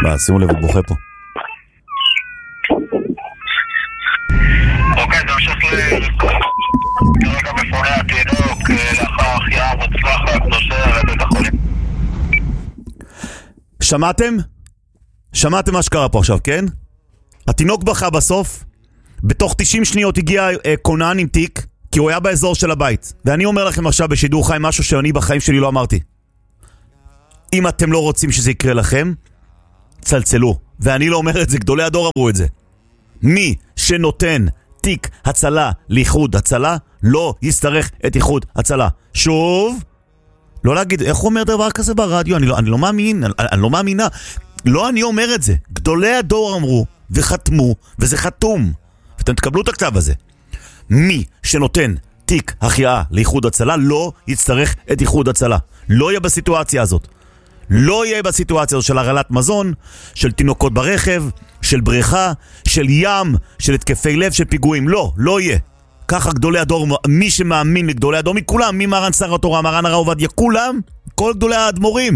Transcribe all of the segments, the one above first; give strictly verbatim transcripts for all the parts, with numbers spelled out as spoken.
מה, שימו לב, הוא בוכה פה. אוקיי, זה המשך כרגע מפונה התינוק לאחר החייאה מוצלחת נוסע לבית החולים. שמעתם? שמעתם מה שקרה פה עכשיו, כן? התינוק בכה בסוף, בתוך תשעים שניות הגיע אה, קונן עם תיק, כי הוא היה באזור של הבית. ואני אומר לכם עכשיו בשידור חי משהו שאני בחיים שלי לא אמרתי. אם אתם לא רוצים שזה יקרה לכם, צלצלו. ואני לא אומר את זה, גדולי הדור אמרו את זה. מי שנותן תיק הצלה לאיחוד הצלה, לא יצטרך את איחוד הצלה. שוב, לא להגיד, איך הוא אומר דבר כזה ברדיו? אני לא, אני לא מאמין, אני, אני לא מאמינה. לא אני אומר את זה. גדולי הדור אמרו וחתמו, וזה חתום. ואתם תקבלו את הכתב הזה. מי שנותן תיק החייאה לאיחוד הצלה, לא יצטרך את איחוד הצלה. לא יהיה בסיטואציה הזאת. לא יהיה בסיטואציה הזאת של הרעלת מזון, של תינוקות ברכב, של בריכה, של ים, של התקפי לב, של פיגועים. לא, לא יהיה. ככה גדולי הדור, מי שמאמין לגדולי הדור, מכולם, ממרן שר התורה, מרן הרב עובדיה, כולם, כל גדולי האדמו"רים.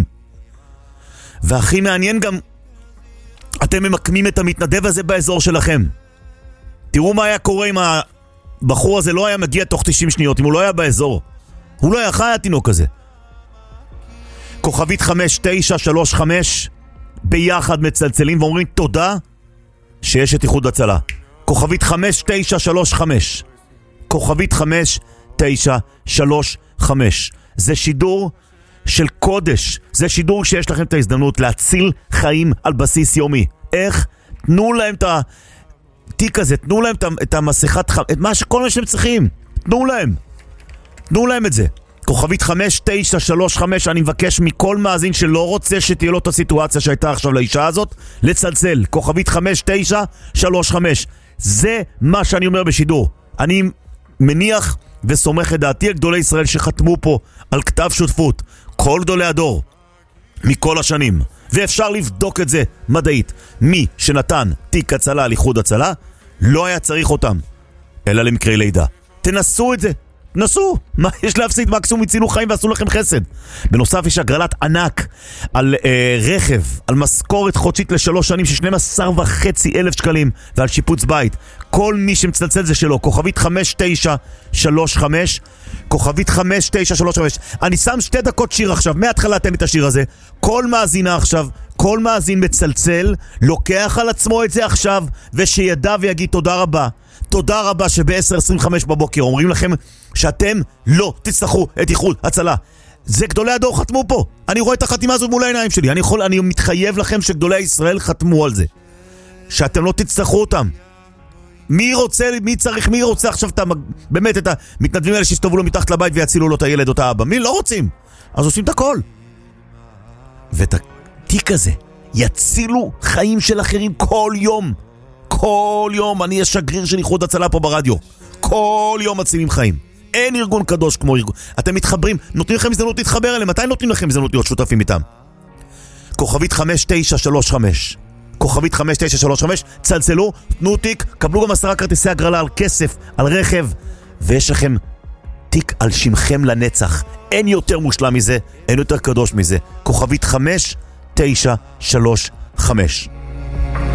והכי מעניין גם, אתם ממקמים את המתנדב הזה באזור שלכם. תראו מה היה קורה אם הבחור הזה לא היה מגיע תוך תשעים שניות, אם הוא לא היה באזור. הוא לא היה חי התינוק הזה. כוכבית חמש תשע שלוש חמש ביחד מצלצלים ואומרים תודה שיש את איחוד הצלה. כוכבית חמש תשע שלוש חמש. כוכבית חמש תשע שלוש חמש. זה שידור של קודש. זה שידור שיש לכם את ההזדמנות להציל חיים על בסיס יומי. איך? תנו להם את התיק הזה, תנו להם את המסכת חם, את מה שכל מה שהם צריכים. תנו להם. תנו להם את זה. כוכבית חמש תשע שלוש חמש, אני מבקש מכל מאזין שלא רוצה שתהיה לו את הסיטואציה שהייתה עכשיו לאישה הזאת, לצלצל. כוכבית חמש תשע שלוש חמש. זה מה שאני אומר בשידור. אני מניח וסומך את דעתי על גדולי ישראל שחתמו פה על כתב שותפות. כל גדולי הדור, מכל השנים. ואפשר לבדוק את זה מדעית. מי שנתן תיק הצלה על איחוד הצלה, לא היה צריך אותם, אלא למקרי לידה. תנסו את זה. נסו, מה יש להפסיד? מקסימום הצילו חיים ועשו לכם חסד. בנוסף יש הגרלת ענק על אה, רכב, על משכורת חודשית לשלוש שנים של שנים עשר וחצי אלף שקלים ועל שיפוץ בית. כל מי שמצלצל זה שלו. כוכבית חמש תשע שלוש חמש. כוכבית חמש תשע שלוש חמש. אני שם שתי דקות שיר עכשיו, מההתחלה תן לי את השיר הזה. כל מאזינה עכשיו, כל מאזין מצלצל, לוקח על עצמו את זה עכשיו, ושידע ויגיד תודה רבה. תודה רבה שב-עשר עשרים וחמש בבוקר אומרים לכם שאתם לא תצטרכו את איחוד הצלה. זה גדולי הדור חתמו פה. אני רואה את החתימה הזאת מול העיניים שלי. אני יכול, אני מתחייב לכם שגדולי ישראל חתמו על זה. שאתם לא תצטרכו אותם. מי רוצה, מי צריך, מי רוצה עכשיו את, באמת את המתנדבים האלה שיסתובבו לו מתחת לבית ויצילו לו את הילד או את האבא? מי לא רוצים? אז עושים את הכל. ואת התיק הזה יצילו חיים של אחרים כל יום. כל יום. אני השגריר של איחוד הצלה פה ברדיו. כל יום מצילים חיים. אין ארגון קדוש כמו ארגון. אתם מתחברים, נותנים לכם הזדמנות להתחבר אליהם. מתי נותנים לכם הזדמנות להיות שותפים איתם? כוכבית חמש תשע שלוש חמש. כוכבית חמש תשע שלוש חמש. צלצלו, תנו תיק, קבלו גם עשרה כרטיסי הגרלה על כסף, על רכב, ויש לכם תיק על שמכם לנצח. אין יותר מושלם מזה, אין יותר קדוש מזה. כוכבית חמש תשע שלוש חמש.